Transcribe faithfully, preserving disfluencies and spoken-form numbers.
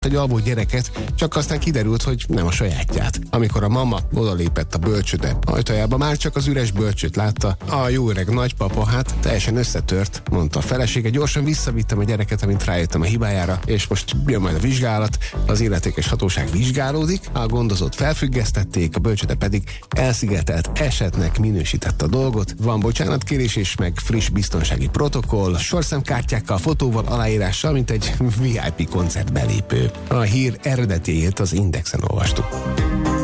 egy alvó gyereket, csak aztán kiderült, hogy nem a sajátját. Amikor a mama odalépett a bölcsőde ajtajába, már csak az üres bölcsőt látta. A jó öreg nagypapa hát teljesen összetört, mondta a felesége. Gyorsan visszavittem a gyereket, amint rájöttem a hibájára, és most jön majd a vizsgálat. Az illetékes hatóság vizsgálódik, a gondozót felfüggesztették, a bölcsőde pedig elszigetelt esetnek minősítette a dolgot. Van bocsánatkérés és meg friss biztonsági protokoll, sorszámkártyákkal, fotóval, aláírással, mint egy vé i pé koncert belépő. A hír eredetiét az Indexen olvastuk.